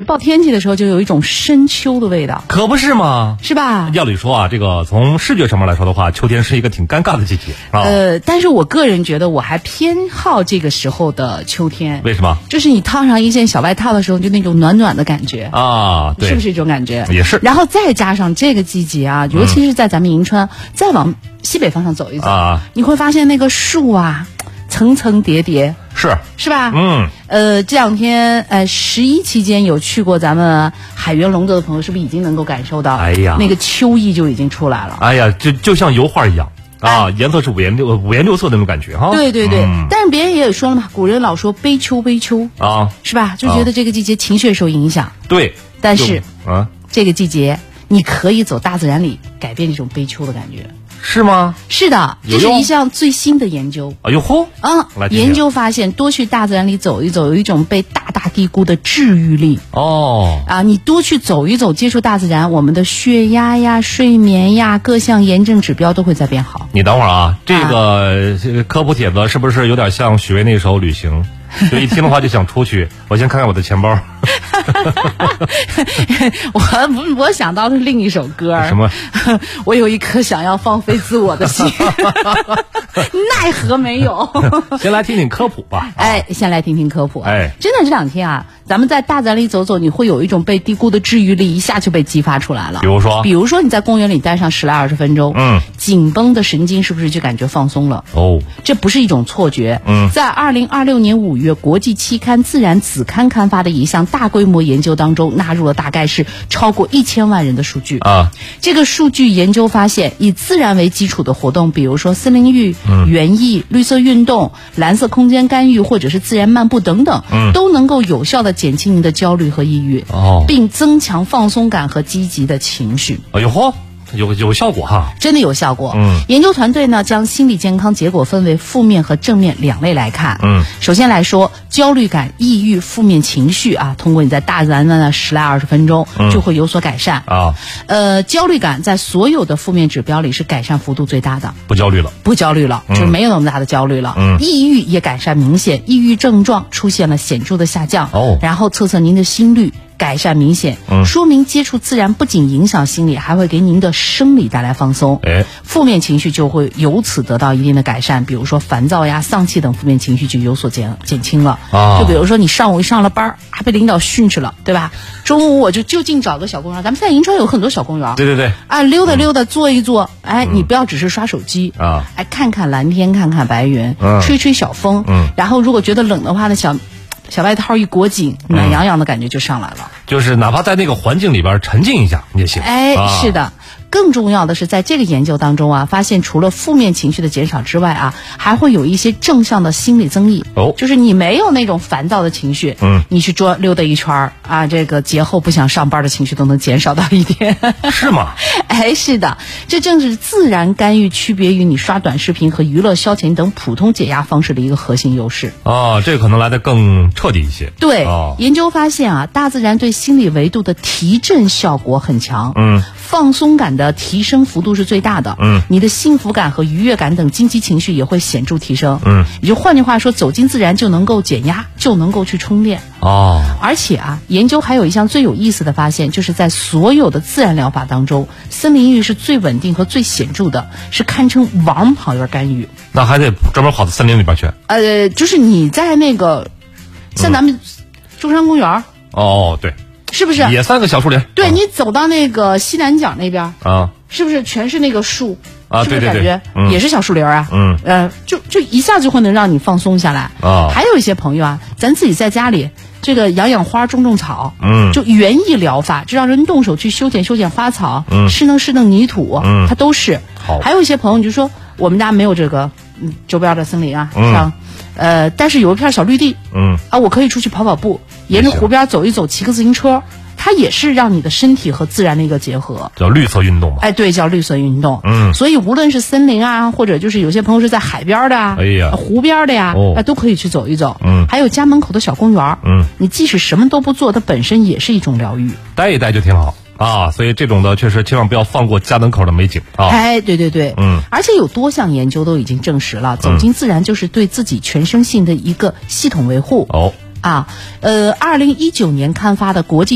报天气的时候就有一种深秋的味道， 可不是吗？ 是吧？ 要理说啊，这个从视觉上面来说的话，秋天是一个挺尴尬的季节啊。 但是我个人觉得我还偏好这个时候的秋天。 为什么？ 就是你套上一件小外套的时候，就那种暖暖的感觉啊，对， 是不是这种感觉？ 也是。 然后再加上这个季节啊，尤其是在咱们银川，再往西北方向走一走啊， 你会发现那个树啊，层层叠叠，是吧？这两天11期间有去过咱们海源龙泽的朋友，是不是已经能够感受到？ 哎呀， 那个秋意就已经出来了。 哎呀，就像油画一样啊，颜色是五颜六色的那种感觉哈。 对对对，但是别人也有说了嘛，古人老说悲秋悲秋啊， 是吧？就觉得这个季节情绪受影响。 对， 但是这个季节你可以走大自然里改变这种悲秋的感觉。 是吗？ 是的，这是一项最新的研究。 哎呦嚯！ 研究发现，多去大自然里走一走，有一种被大大低估的治愈力。你多去走一走，接触大自然，我们的血压呀、睡眠呀、各项炎症指标都会在变好。 你等会儿啊，这个科普帖子是不是有点像许巍那首《旅行》？就一听的话就想出去。我先看看我的钱包。 我想到的是另一首歌。 什么？ 我有一颗想要放飞自我的心，奈何没有。 先来听听科普吧。 先来听听科普。真的这两天啊，咱们在大自然里走走，你会有一种被低估的治愈力一下就被激发出来了。比如说你在公园里待上10来20分钟，紧绷的神经是不是就感觉放松了？这不是一种错觉。在2026年5月，国际期刊《自然》子刊刊发的一项大规模研究当中，纳入了大概是超过1000万人的数据啊。这个数据研究发现，以自然为基础的活动，比如说森林浴、园艺、绿色运动、蓝色空间干预或者是自然漫步等等，都能够有效的减轻您的焦虑和抑郁，并增强放松感和积极的情绪。 哎呦嚯！有效果哈， 真的有效果。研究团队呢将心理健康结果分为负面和正面2类来看。首先来说，焦虑感、抑郁、负面情绪啊，通过你在大自然的10来20分钟就会有所改善啊。焦虑感在所有的负面指标里是改善幅度最大的，不焦虑了，就是没有那么大的焦虑了。抑郁也改善明显，抑郁症状出现了显著的下降。然后测测您的心率。改善明显，说明接触自然不仅影响心理，还会给您的生理带来放松。负面情绪就会由此得到一定的改善，比如说烦躁呀、丧气等负面情绪就有所减轻了。就比如说你上午一上了班，还被领导训斥了，对吧？中午我就近找个小公园，咱们现在银川有很多小公园。 对溜达溜达，坐一坐。你不要只是刷手机啊，看看蓝天，看看白云，吹吹小风。然后如果觉得冷的话呢，小外套一裹紧，暖洋洋的感觉就上来了。 就是哪怕在那个环境里边沉浸一下也行。 是的。更重要的是，在这个研究当中啊，发现除了负面情绪的减少之外啊，还会有一些正向的心理增益。就是你没有那种烦躁的情绪，你去溜达一圈啊，这个节后不想上班的情绪都能减少到一点。 是吗？ 是的，这正是自然干预区别于你刷短视频和娱乐消遣等普通解压方式的一个核心优势。 这个可能来得更彻底一些。 对，研究发现啊，大自然对心理维度的提振效果很强。放松感的提升幅度是最大的。你的幸福感和愉悦感等积极情绪也会显著提升。也就换句话说，走进自然就能够减压，就能够去充电。而且啊，研究还有一项最有意思的发现，就是在所有的自然疗法当中，森林浴是最稳定和最显著的，是堪称王跑员干预。 那还得专门跑到森林里边去？ 就是你在那个像咱们中山公园。 对。 是不是也3个小树林？ 对，你走到那个西南角那边是不是全是那个树啊？ 是不是感觉也是小树林啊？就一下就会能让你放松下来啊。还有一些朋友啊，咱自己在家里这个养花、种草，就园艺疗法，就让人动手去修剪花草，施弄泥土，它都是。还有一些朋友你就说我们家没有这个周边的森林啊，像但是有一片小绿地，我可以出去跑步，沿着湖边走一走，骑个自行车，它也是让你的身体和自然的一个结合， 叫绿色运动嘛。 对，叫绿色运动。所以无论是森林啊，或者就是有些朋友是在海边的啊，湖边的呀，都可以去走一走。还有家门口的小公园，你即使什么都不做，它本身也是一种疗愈， 待一待就挺好。所以这种的确实千万不要放过家门口的美景啊！ 对，而且有多项研究都已经证实了，走进自然就是对自己全身性的一个系统维护。2019年刊发的国际